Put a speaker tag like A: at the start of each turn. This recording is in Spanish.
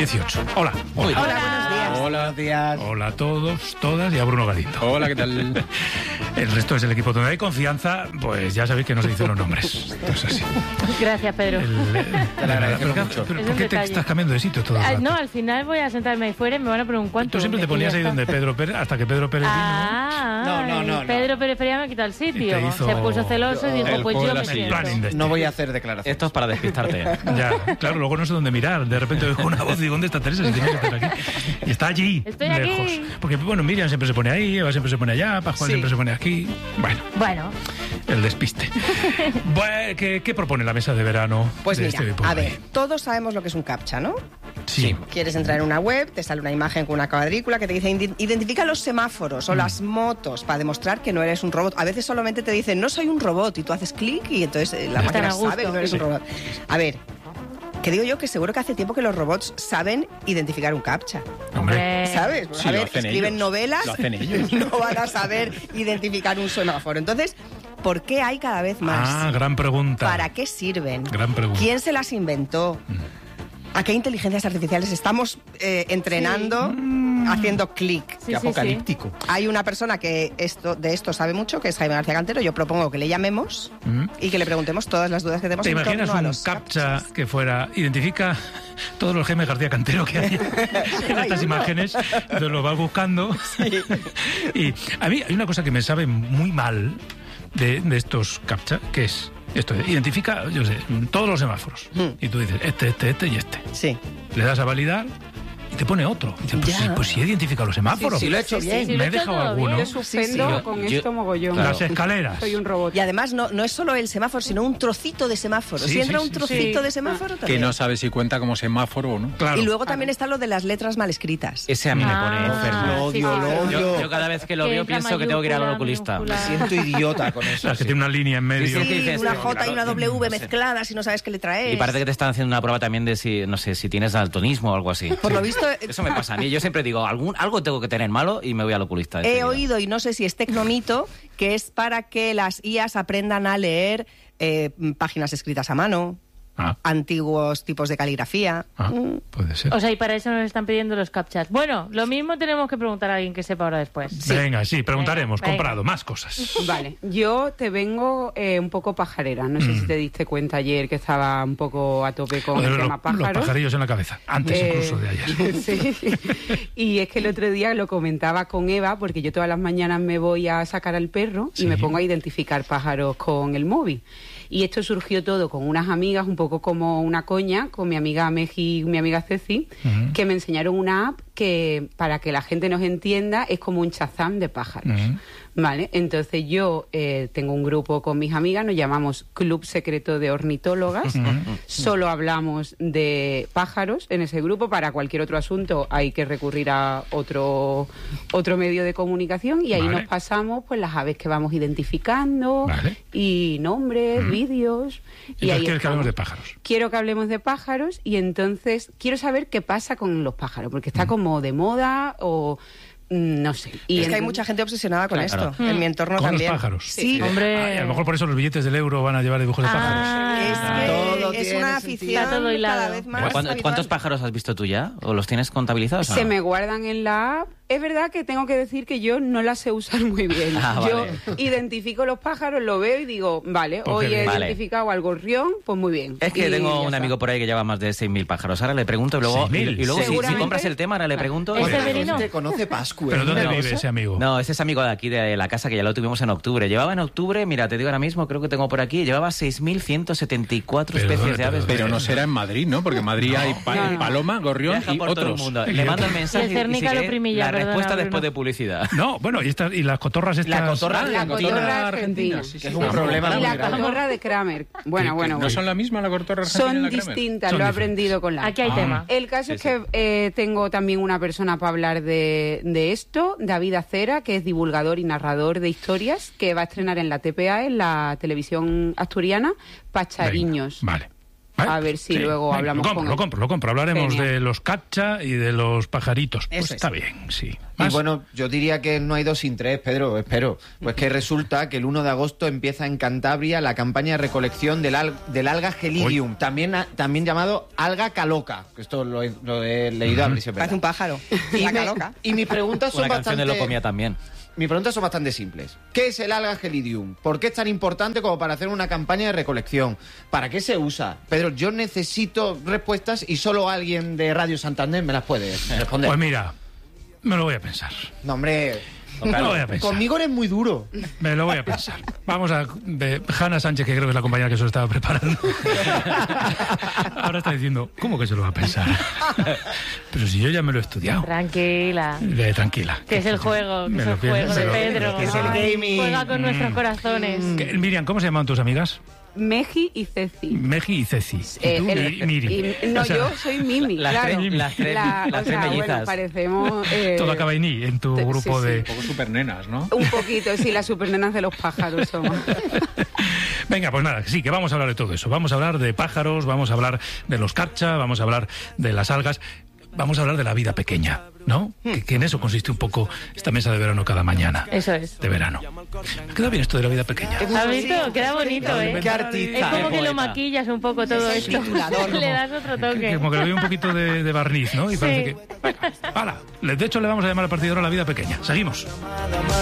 A: 18. Hola.
B: Hola, buenos
C: días.
B: Buenos días.
A: Hola a todos, todas y a Bruno Galindo.
C: Hola, ¿qué tal?
A: El resto es el equipo donde hay confianza, pues ya sabéis que no se dicen los nombres. Esto es así.
D: Gracias, Pedro.
B: Te lo agradecemos mucho.
A: Pero
D: Es
A: ¿por
D: un
A: qué te
D: detalle.
A: estás cambiando de sitio todo el rato?
D: No, al final voy a sentarme ahí fuera y me van a poner un cuanto.
A: Tú siempre te ponías ahí donde Pedro Pérez, hasta que Pedro Pérez vino.
B: No.
D: Pedro Pérez Feria me ha quitado el sitio.
A: Y te hizo-
D: Se puso celoso y dijo,
C: El
D: pues
C: juego
D: yo
C: de
D: me
C: la
D: siento.
A: Planning de este.
B: No voy a hacer declaraciones.
E: Esto es para despistarte.
A: Ya, claro, luego no sé dónde mirar. De repente oigo una voz y digo, ¿dónde está Teresa? Si tenía que estar aquí. Y está allí,
D: Estoy
A: lejos.
D: aquí.
A: Porque, bueno, Miriam siempre se pone ahí, Eva siempre se pone allá, Pascual siempre se pone aquí.
D: Bueno,
A: El despiste. Bueno, ¿qué propone la mesa de verano?
F: Pues
A: de
F: mira,
A: este Popurrí?
F: a ver, todos sabemos lo que es un CAPTCHA, ¿no?
A: Sí.
F: Quieres entrar en una web, te sale una imagen con una cuadrícula que te dice identifica los semáforos o las motos para demostrar que no eres un robot. A veces solamente te dicen no soy un robot y tú haces clic y entonces la
D: Están
F: máquina
D: a gusto.
F: sabe que no eres un robot. A ver, que digo yo que seguro que hace tiempo que los robots saben identificar un CAPTCHA.
A: Hombre.
F: ¿Sabes?
C: Sí,
F: a
C: lo
F: ver,
C: hacen
F: escriben
C: ellos.
F: novelas,
C: Lo hacen ellos.
F: no van a saber identificar un semáforo. Entonces, ¿por qué hay cada vez más?
A: Ah, gran pregunta.
F: ¿Para qué sirven?
A: Gran pregunta.
F: ¿Quién se las inventó? ¿A qué inteligencias artificiales estamos entrenando haciendo clic?
D: sí,
B: Qué
D: sí,
B: apocalíptico.
F: Hay una persona que de esto sabe mucho, que es Jaime García Cantero. Yo propongo que le llamemos y que le preguntemos todas las dudas que tenemos
A: ¿Te
F: en
A: imaginas
F: torno a
A: un
F: los
A: CAPTCHA que fuera, identifica todos los Jaime García Cantero que hay en estas imágenes, entonces lo vas buscando? Y a mí hay una cosa que me sabe muy mal de estos CAPTCHA, que es esto, identifica, yo sé, todos los semáforos. Y tú dices, este y este.
F: Sí.
A: Le das a validar y te pone otro. Y dices, pues sí he identificado los semáforos.
B: Sí, lo he hecho bien.
D: sí, lo
A: Me
D: he
A: he
D: hecho
A: dejado
D: todo
A: alguno.
D: bien.
G: Yo suspendo
E: Sí.
G: con
E: Yo-
G: esto mogollón.
A: Las escaleras.
G: Soy un robot.
F: Y además no es solo el semáforo, sino un trocito de semáforo.
A: Sí,
F: Si entra
A: sí,
F: un
A: sí,
F: trocito
G: sí.
F: de semáforo
C: Que
F: también.
C: no sabe si cuenta como semáforo o no.
A: Claro.
F: Y luego también está lo de las letras mal escritas.
E: Ese a mí me pone
D: Ah,
E: enfermo.
B: Lo odio,
D: sí,
B: lo
D: sí.
B: odio.
E: Yo cada vez que lo
D: Que
E: veo
D: entra
E: pienso que tengo que ir al
D: mayúscula,
E: oculista.
D: minúscula.
B: Me siento idiota con eso.
A: Las que
B: sí.
A: tiene una línea en medio.
E: Sí, sí.
F: Sí,
E: dices,
F: una
E: sí,
F: J y una
E: claro,
F: W
E: no sé.
F: mezcladas y no sabes qué letra es.
E: Y parece que te están haciendo una prueba también de si, no sé, si tienes daltonismo o algo así.
F: Por lo visto,
E: Eso me pasa a mí. Yo siempre digo, algo tengo que tener malo y me voy al oculista.
F: he
E: enseguida.
F: oído, y no sé si es tecnomito, que es para que las IAs aprendan a leer páginas escritas a mano,
A: Ah,
F: antiguos tipos de caligrafía.
A: puede ser.
D: O sea, y para eso nos están pidiendo los CAPTCHAs. Bueno, lo mismo tenemos que preguntar a alguien que sepa ahora después.
A: Venga, sí, preguntaremos.
D: Venga.
A: Comprado, más cosas.
G: Vale, yo te vengo un poco pajarera. No sé si te diste cuenta ayer que estaba un poco a tope con el
A: Los
G: tema pájaros.
A: pajarillos en la cabeza. Antes incluso de ayer.
G: Sí. Y es que el otro día lo comentaba con Eva, porque yo todas las mañanas me voy a sacar al perro y me pongo a identificar pájaros con el móvil. Y esto surgió todo con unas amigas, un poco como una coña, con mi amiga Meji y mi amiga Ceci, que me enseñaron una app que, para que la gente nos entienda, es como un Shazam de pájaros. ¿Vale? Entonces yo tengo un grupo con mis amigas, nos llamamos Club Secreto de Ornitólogas. Solo hablamos de pájaros en ese grupo. Para cualquier otro asunto hay que recurrir a otro medio de comunicación y ahí
A: Vale.
G: nos pasamos pues las aves que vamos identificando
A: Vale.
G: y nombres, vídeos.
A: Y
G: ahí
A: quieres que hablemos
G: estamos.
A: de pájaros.
G: Quiero que hablemos de pájaros y entonces quiero saber qué pasa con los pájaros, porque está como de moda o no sé. Y
F: Es que hay
G: entonces-
F: mucha gente obsesionada con
E: Claro.
F: esto. En mi entorno
A: Con
F: también.
A: los pájaros.
F: Sí,
D: Hombre.
A: Ah, y a lo mejor por eso los billetes del euro van a llevar dibujos de pájaros.
F: Es que
B: Todo
F: es
B: tiene
F: una
B: sentido.
F: afición
D: Está todo hilado.
F: cada vez más
E: ¿Cuántos
F: habitual.
E: pájaros has visto tú ya? ¿O los tienes contabilizados? o
G: Se
E: no?
G: me guardan en la app. Es verdad que tengo que decir que yo no la sé usar muy bien.
E: Ah,
G: Yo
E: vale.
G: identifico los pájaros, lo veo y digo, vale,
A: Pues
G: hoy
A: qué
G: he
A: bien.
E: Vale.
G: identificado al gorrión, pues muy bien.
E: Es que
G: Y
E: tengo
G: ya
E: un
G: está.
E: amigo por ahí que lleva más de 6.000 pájaros. Ahora le pregunto y luego,
A: 6.000.
E: y luego si
G: Seguramente.
E: compras el tema, ahora le pregunto.
D: ¿Es
E: y-
D: Severino?
B: Este conoce Pascu.
A: ¿Pero dónde
B: Una
A: vive
B: cosa.
A: ese amigo?
E: No, ese es amigo de aquí, de la casa, que ya lo tuvimos en octubre. Llevaba en octubre, mira, te digo ahora mismo, creo que tengo por aquí, llevaba 6.174
A: Pero,
E: especies de aves.
C: Pero no será en Madrid, ¿no? Porque en Madrid hay
G: No.
C: paloma, gorrión
E: Viaja
C: y
E: por todo el
C: otros.
E: mundo. Le mando el mensaje
D: Y el
E: y si
D: Cernica
E: quiere,
D: lo primilla,
E: la
D: perdona,
E: respuesta
D: Bruno.
E: después de publicidad.
A: No, bueno, y las cotorras estas...
E: La cotorra,
G: La cotorra argentina.
C: sí,
B: Que es
C: sí.
B: un problema
G: Y
B: muy
G: la
B: grande.
G: cotorra de Kramer. Bueno.
C: ¿No son la misma la cotorra argentina y
G: Son
C: la Kramer?
G: distintas,
A: Son
G: lo he
A: diferentes.
G: aprendido con la
D: Aquí hay tema.
G: El caso es que tengo también una persona para hablar de esto, David Acera, que es divulgador y narrador de historias, que va a estrenar en la TPA, en la televisión asturiana, Pachariños.
A: Vale.
G: A ver si luego hablamos
A: lo compro,
G: con
A: lo
G: él.
A: compro. Hablaremos
G: Genial.
A: de los CAPTCHA y de los pajaritos. Pues
F: Eso es.
A: está bien, sí.
B: Y bueno, yo diría que no hay dos sin tres, Pedro, espero. Pues que resulta que el 1 de agosto empieza en Cantabria la campaña de recolección del alga Gelidium, también llamado alga caloca. Esto lo he leído a ver si es verdad.
F: Parece un pájaro. La caloca.
B: Y mis preguntas son
E: Una canción de
B: bastante...
E: Lo comía también.
B: Mis preguntas son bastante simples. ¿Qué es el alga Gelidium? ¿Por qué es tan importante como para hacer una campaña de recolección? ¿Para qué se usa? Pedro, yo necesito respuestas y solo alguien de Radio Santander me las puede responder.
A: Pues mira, me lo voy a pensar.
B: No, hombre...
A: Me lo voy a pensar.
B: Conmigo eres muy duro.
A: Me lo voy a pensar. Vamos a... Hanna Sánchez, que creo que es la compañera que se lo estaba preparando. Ahora está diciendo, ¿cómo que se lo va a pensar? Pero si yo ya me lo he estudiado.
D: Tranquila.
A: Tranquila.
D: Que es el juego, que
A: Me
D: es
A: lo
D: el
A: pienso,
D: juego de
A: me lo-
D: Pedro.
B: que es el
D: Ay,
B: gaming.
D: Juega con nuestros corazones.
A: Miriam, ¿cómo se llaman tus amigas?
G: Meji y Ceci.
A: Meji y Ceci. Y tú, Miri.
G: No,
A: O sea,
G: yo soy Mimi,
E: las
G: claro.
E: tres- las tres- las
G: o
E: tres
G: sea,
E: mellizas.
G: bueno, parecemos...
A: todo acaba en I en tu
G: sí,
A: grupo
G: sí.
A: de...
C: Un poco supernenas, ¿no?
G: Un poquito, sí, las supernenas de los pájaros somos.
A: Venga, pues nada, sí, que vamos a hablar de todo eso. Vamos a hablar de pájaros, vamos a hablar de los carcha, vamos a hablar de las algas, vamos a hablar de la vida pequeña, ¿no? Que en eso consiste un poco esta mesa de verano cada mañana.
D: Eso es.
A: De verano. Me queda bien esto de la vida pequeña.
D: ¿Has visto? Queda bonito, ¿eh?
B: Qué artista.
D: Es como
B: qué
D: que lo
B: poeta.
D: maquillas un poco todo
F: Es el
D: esto.
F: titulador,
D: Le das otro toque.
A: Como que le doy un poquito de barniz, ¿no? Y parece
D: Sí.
A: que... Venga, hala. De hecho, le vamos a llamar a partir de ahora la vida pequeña. Seguimos.